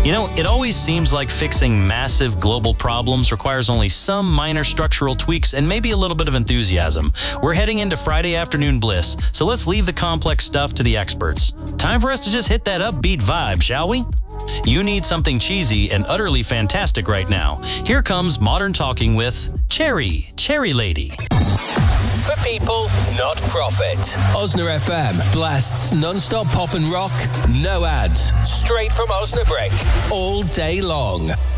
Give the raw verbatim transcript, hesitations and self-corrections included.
You know, it always seems like fixing massive global problems requires only some minor structural tweaks and maybe a little bit of enthusiasm. We're heading into Friday afternoon bliss, so let's leave the complex stuff to the experts. Time for us to just hit that upbeat vibe, shall we? You need something cheesy and utterly fantastic right now. Here comes Modern Talking with Cherry, Cherry Lady. For people, not profit. Osna F M blasts non-stop pop and rock, no ads, straight from Osnabrick, all day long.